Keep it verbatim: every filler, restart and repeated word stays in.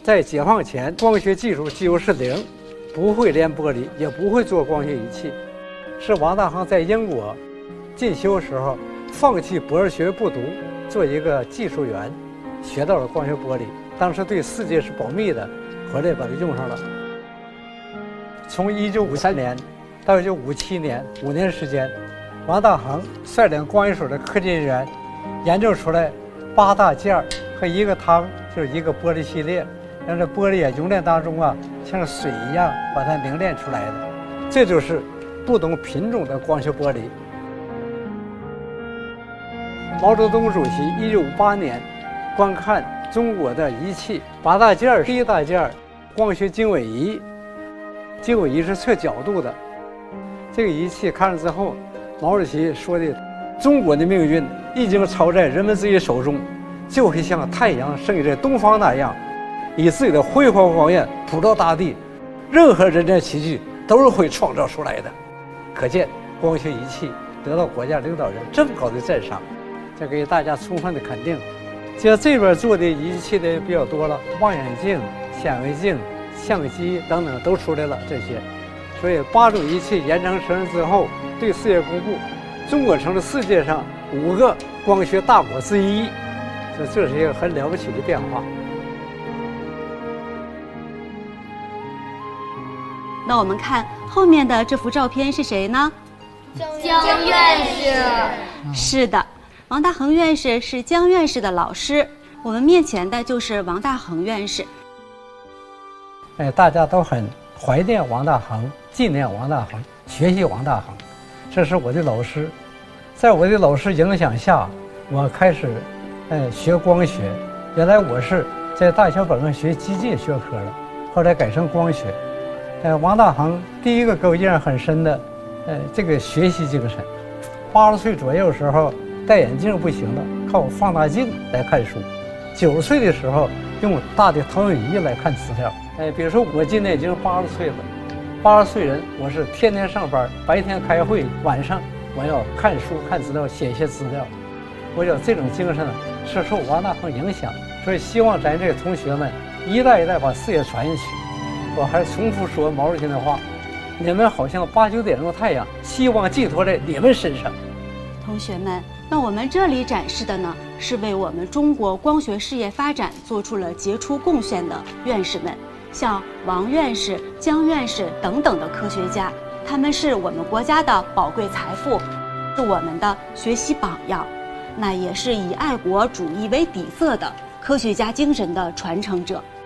在解放前，光学技术几乎是零，不会炼玻璃，也不会做光学仪器。是王大珩在英国进修时候，放弃博士学位不读，做一个技术员，学到了光学玻璃。当时对世界是保密的，回来把它用上了。从一九五三年到一九五七年，五年时间，王大珩率领光学所的科技人员研究出来八大件儿和一个汤，就是一个玻璃系列，让这玻璃啊熔炼当中啊像水一样把它凝练出来的。这就是不同品种的光学玻璃。毛泽东主席一九五八年观看中国的仪器八大件儿，第一大件儿光学经纬仪。经纬仪是测角度的，这个仪器看了之后，毛主席说的：“中国的命运一经操在人们自己手中，就会像太阳升起在东方那样，以自己的辉煌光焰普照大地，任何人间奇迹都是会创造出来的。”可见光学仪器得到国家领导人这么高的赞赏，这给大家充分的肯定。像这边做的仪器的比较多了，望远镜、显微镜、相机等等都出来了这些。所以八种仪器研成成人之后，对世界公布，中国成了世界上五个光学大国之一，这这是一个很了不起的变化。 那我们看后面的这幅照片是谁呢？ 江院士。 是的，王大珩院士是江院士的老师，我们面前的就是王大珩院士。 哎，大家都很怀念王大珩，纪念王大珩，学习王大珩。这是我的老师，在我的老师影响下，我开始哎学光学。原来我是在大学本科学机械学科的，后来改成光学。呃，王大珩第一个给我印象很深的，呃，这个学习精神。八十岁左右的时候，戴眼镜不行了，靠放大镜来看书。九十岁的时候，用大的投影仪来看资料。哎，比如说我今年已经八十岁了，八十岁人，我是天天上班，白天开会，晚上我要看书、看资料、写一些资料。我有这种精神是受王大珩影响，所以希望咱这个同学们一代一代把事业传下去。我还重复说毛主席的话：你们好像八九点钟的太阳，希望寄托在你们身上。 同学们，那我们这里展示的呢，是为我们中国光学事业发展做出了杰出贡献的院士们，像王院士、江院士等等的科学家，他们是我们国家的宝贵财富，是我们的学习榜样，那也是以爱国主义为底色的科学家精神的传承者。